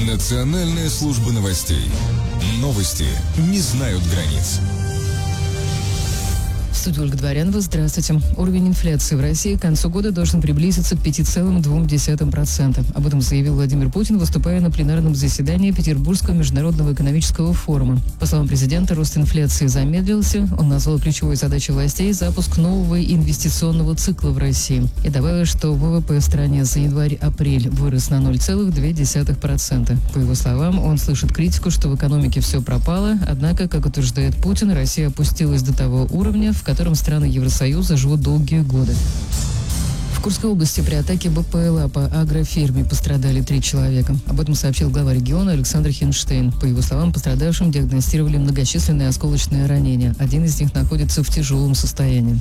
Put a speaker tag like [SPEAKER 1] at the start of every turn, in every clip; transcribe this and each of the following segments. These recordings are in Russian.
[SPEAKER 1] Национальная служба новостей. Новости не знают границ.
[SPEAKER 2] В студии Ольга Дворянова. Здравствуйте. Уровень инфляции в России к концу года должен приблизиться к 5,2%. Об этом заявил Владимир Путин, выступая на пленарном заседании Петербургского международного экономического форума. По словам президента, рост инфляции замедлился. Он назвал ключевой задачей властей запуск нового инвестиционного цикла в России. И добавил, что ВВП в стране за январь-апрель вырос на 0,2%. По его словам, он слышит критику, что в экономике все пропало. Однако, как утверждает Путин, Россия опустилась до того уровня, в котором страны Евросоюза живут долгие годы. В Курской области при атаке БПЛА по агрофирме пострадали 3 человека. Об этом сообщил глава региона Александр Хинштейн. По его словам, пострадавшим диагностировали многочисленные осколочные ранения. Один из них находится в тяжелом состоянии.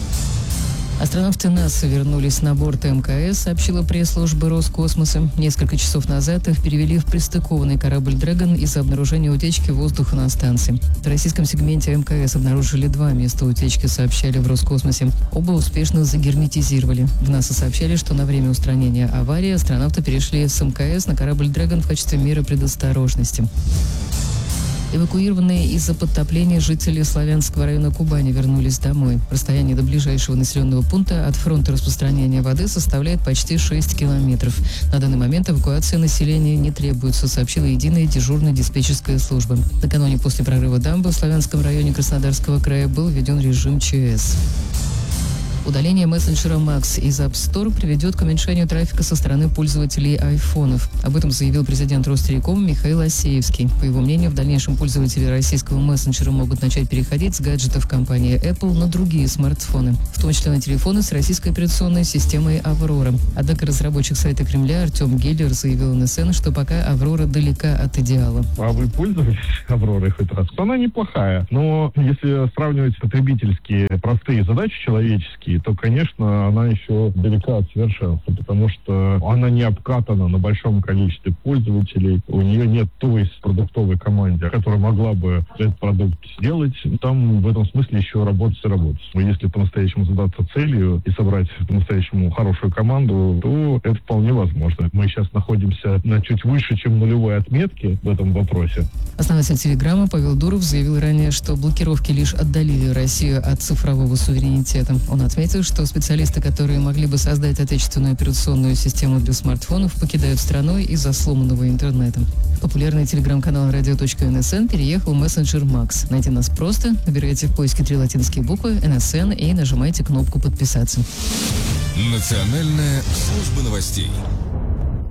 [SPEAKER 2] Астронавты НАСА вернулись на борт МКС, сообщила пресс-служба Роскосмоса. Несколько часов назад их перевели в пристыкованный корабль «Дрэгон» из-за обнаружения утечки воздуха на станции. В российском сегменте МКС обнаружили 2 места утечки, сообщали в Роскосмосе. Оба успешно загерметизировали. В НАСА сообщали, что на время устранения аварии астронавты перешли с МКС на корабль «Дрэгон» в качестве меры предосторожности. Эвакуированные из-за подтопления жители Славянского района Кубани вернулись домой. Расстояние до ближайшего населенного пункта от фронта распространения воды составляет почти 6 километров. На данный момент эвакуация населения не требуется, сообщила единая дежурная диспетчерская служба. Накануне после прорыва дамбы в Славянском районе Краснодарского края был введен режим ЧС. Удаление мессенджера Max из App Store приведет к уменьшению трафика со стороны пользователей айфонов. Об этом заявил президент Ростелеком Михаил Асеевский. По его мнению, в дальнейшем пользователи российского мессенджера могут начать переходить с гаджетов компании Apple на другие смартфоны, в том числе на телефоны с российской операционной системой «Аврора». Однако разработчик сайта Кремля Артем Геллер заявил НСН, что пока «Аврора» далека от идеала.
[SPEAKER 3] А вы пользовались «Авророй» хоть раз? Она неплохая, но если сравнивать потребительские простые задачи человеческие, то, конечно, она еще далека от совершенства, потому что она не обкатана на большом количестве пользователей, у нее нет той продуктовой команды, которая могла бы этот продукт сделать. Там в этом смысле еще работать и работать. Но если по-настоящему задаться целью и собрать по-настоящему хорошую команду, то это вполне возможно. Мы сейчас находимся на чуть выше, чем нулевой отметке в этом вопросе.
[SPEAKER 2] Основатель Телеграма Павел Дуров заявил ранее, что блокировки лишь отдалили Россию от цифрового суверенитета. Он отметил, что специалисты, которые могли бы создать отечественную операционную систему для смартфонов, покидают страну из-за сломанного интернета. Популярный телеграм-канал radio.nsn переехал в мессенджер Max. Найти нас просто. Набирайте в поиске 3 латинские буквы NSN и нажимайте кнопку «Подписаться».
[SPEAKER 1] Национальная служба новостей.